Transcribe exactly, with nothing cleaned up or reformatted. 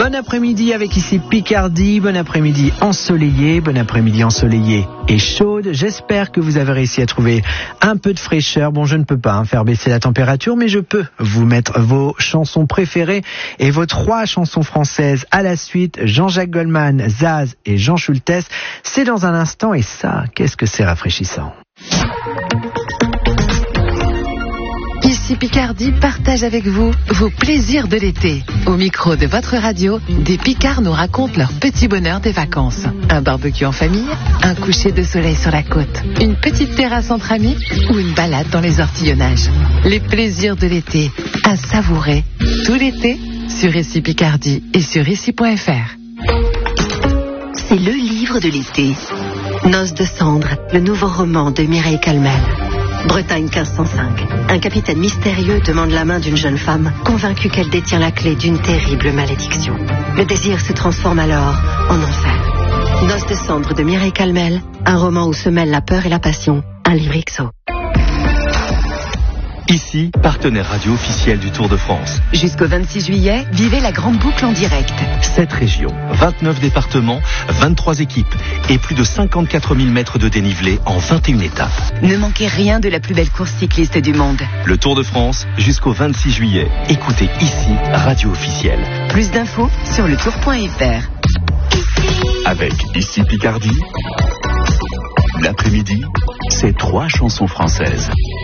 Bon après-midi avec ici Picardie, bon après-midi ensoleillé, bon après-midi ensoleillé et chaude. J'espère que vous avez réussi à trouver un peu de fraîcheur. Bon, je ne peux pas hein, faire baisser la température, mais je peux vous mettre vos chansons préférées et vos trois chansons françaises à la suite. Jean-Jacques Goldman, Zaz et Jean Schultes. C'est dans un instant et ça, qu'est-ce que c'est rafraîchissant. Ici Picardie partage avec vous vos plaisirs de l'été. Au micro de votre radio, des Picards nous racontent leur petit bonheur des vacances. Un barbecue en famille, un coucher de soleil sur la côte, une petite terrasse entre amis ou une balade dans les ortillonnages. Les plaisirs de l'été à savourer tout l'été sur Ici Picardie et sur ici point f r. C'est le livre de l'été. Noces de cendres, le nouveau roman de Mireille Calmel. Bretagne quinze cent cinq. Un capitaine mystérieux demande la main d'une jeune femme, convaincue qu'elle détient la clé d'une terrible malédiction. Le désir se transforme alors en enfer. Noces de cendres de Mireille Calmel, un roman où se mêlent la peur et la passion. Un livre X O. Ici, partenaire radio officiel du Tour de France. Jusqu'au vingt-six juillet, vivez la grande boucle en direct. sept régions, vingt-neuf départements, vingt-trois équipes et plus de cinquante-quatre mille mètres de dénivelé en vingt et une étapes. Ne manquez rien de la plus belle course cycliste du monde. Le Tour de France jusqu'au vingt-six juillet. Écoutez ici, radio officielle. Plus d'infos sur le tour point f r. Avec Ici Picardie, l'après-midi, c'est trois chansons françaises.